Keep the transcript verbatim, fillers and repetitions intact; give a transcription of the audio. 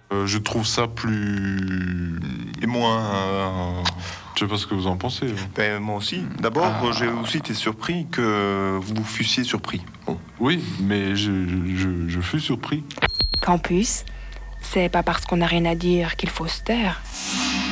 Euh, je trouve ça plus... Et moins... euh, Je sais pas ce que vous en pensez. Hein. ben, moi aussi. D'abord, Ah. j'ai aussi été surpris que vous fussiez surpris. Bon. Oui, mais je, je, je fus surpris. Campus, c'est pas parce qu'on n'a rien à dire qu'il faut se taire.